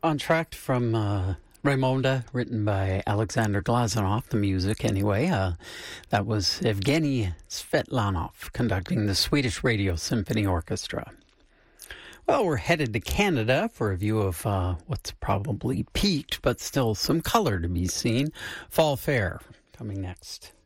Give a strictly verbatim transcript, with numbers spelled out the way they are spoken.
Entr'acte from uh, Raymonda, written by Alexander Glazunov, the music anyway. Uh, that was Evgeny Svetlanov conducting the Swedish Radio Symphony Orchestra. Well, we're headed to Canada for a view of uh, what's probably peaked, but still some color to be seen. Fall Fair coming next.